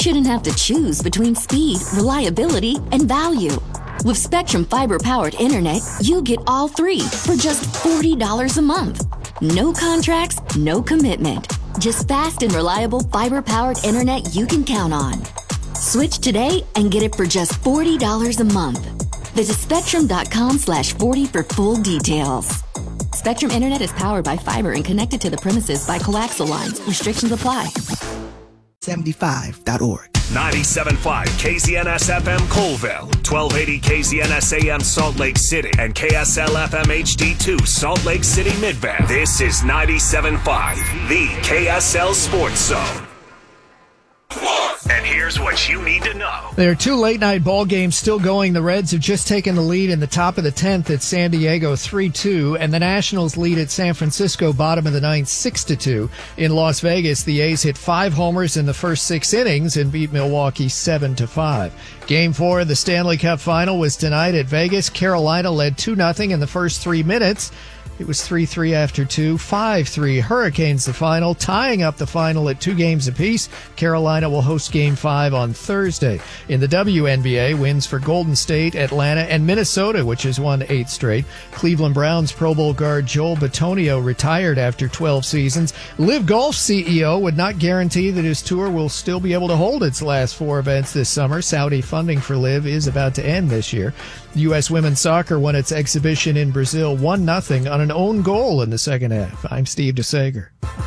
shouldn't have to choose between speed, reliability, and value. With Spectrum Fiber-powered internet, you get all three for just $40 a month. No contracts, no commitment. Just fast and reliable fiber-powered internet you can count on. Switch today and get it for just $40 a month. Visit Spectrum.com/40 for full details. Spectrum Internet is powered by fiber and connected to the premises by coaxial lines. Restrictions apply. 75.org. 97.5 KZNS FM Colville, 1280 KZNS AM Salt Lake City, and KSL FM HD2 Salt Lake City Mid-Bend. This is 97.5, the KSL Sports Zone. And here's what you need to know. There are two late-night ball games still going. The Reds have just taken the lead in the top of the 10th at San Diego 3-2, and the Nationals lead at San Francisco bottom of the 9th 6-2. In Las Vegas, the A's hit 5 homers in the first 6 innings and beat Milwaukee 7-5. Game 4 of the Stanley Cup Final was tonight at Vegas. Carolina led 2-0 in the first 3 minutes. It was 3-3 after 2, 5-3 Hurricanes the final, tying up the final at 2 games apiece. Carolina will host Game 5 on Thursday. In the WNBA, wins for Golden State, Atlanta, and Minnesota, which has won 8 straight. Cleveland Browns Pro Bowl guard Joel Bitonio retired after 12 seasons. Live Golf CEO would not guarantee that his tour will still be able to hold its last 4 events this summer. Saudi funding for Live is about to end this year. U.S. women's soccer won its exhibition in Brazil 1-0 on an own goal in the second half. I'm Steve DeSager.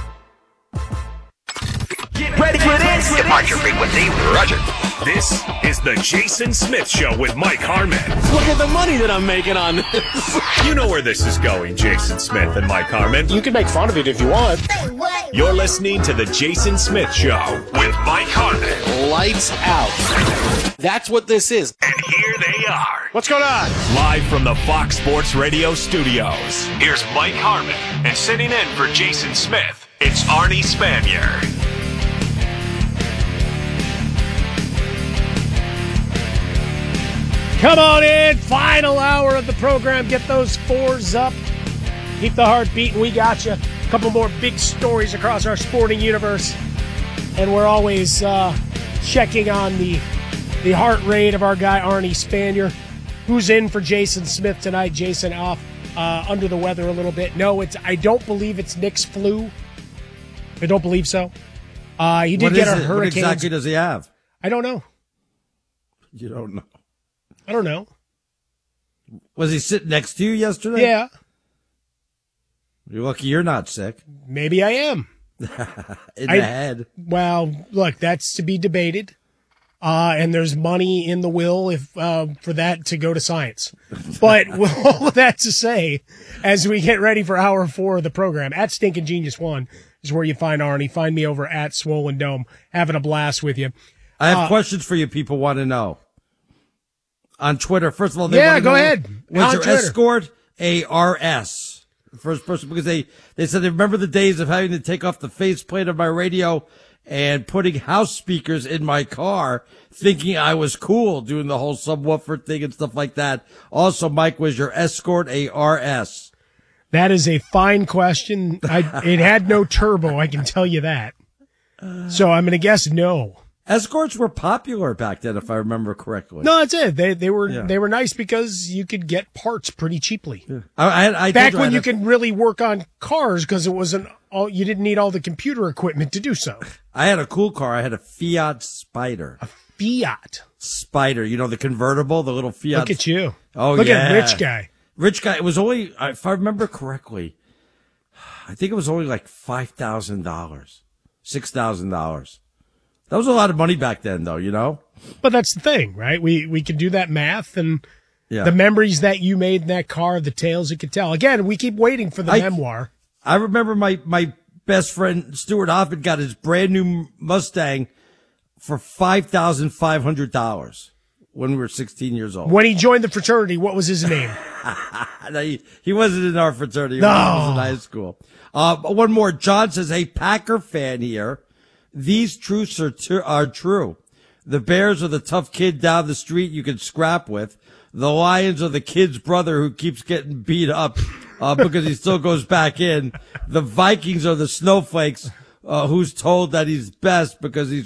Get ready for this. Departure frequency, roger. This is the Jason Smith Show with Mike Harmon. Look at the money that I'm making on this. You know where this is going, Jason Smith and Mike Harmon. You can make fun of it if you want. You're listening to the Jason Smith Show with Mike Harmon. Lights out. That's what this is. And here they are. What's going on? Live from the Fox Sports Radio studios. Here's Mike Harmon. And sitting in for Jason Smith, it's Arnie Spanier. Come on in. Final hour of the program. Get those 4s up. Keep the heart beating. We got you. A couple more big stories across our sporting universe. And we're always checking on the heart rate of our guy Arnie Spanier, who's in for Jason Smith tonight. Jason off, under the weather a little bit. No, I don't believe it's Nick's flu. I don't believe so. He did get a hurricane. What exactly does he have? I don't know. You don't know. I don't know. Was he sitting next to you yesterday? Yeah. You're lucky you're not sick. Maybe I am. In the head. Well, look, that's to be debated. And there's money in the will for that to go to science. But with all of that to say, as we get ready for hour 4 of the program, at Stinkin' Genius 1 is where you find Arnie. Find me over at Swollen Dome, having a blast with you. I have questions for you people want to know. On Twitter, first of all, they want to go know, ahead. Was your escort ARS? First person, because they said they remember the days of having to take off the faceplate of my radio and putting house speakers in my car, thinking I was cool, doing the whole subwoofer thing and stuff like that. Also, Mike, was your escort ARS? That is a fine question. It had no turbo, I can tell you that. So I'm going to guess no. Escorts were popular back then, if I remember correctly. No, that's it. They were nice because you could get parts pretty cheaply. Yeah. I back when you could really work on cars because it wasn't all, you didn't need all the computer equipment to do so. I had a cool car. I had a Fiat Spider. A Fiat Spider. You know, the convertible, the little Fiat. Look at you. Oh, Look yeah. at rich guy. Rich guy. It was only, if I remember correctly, I think it was only like $5,000, $6,000. That was a lot of money back then, though, you know? But that's the thing, right? We can do that math, and yeah. The memories that you made in that car, the tales you could tell. Again, we keep waiting for the memoir. I remember my best friend, Stuart Hoffman, got his brand new Mustang for $5,500 when we were 16 years old. When he joined the fraternity, what was his name? No, he wasn't in our fraternity. No. He was in high school. One more. John says, hey, Packer fan here. These truths are true. The Bears are the tough kid down the street you can scrap with. The Lions are the kid's brother who keeps getting beat up because he still goes back in. The Vikings are the snowflakes who's told that he's best because he's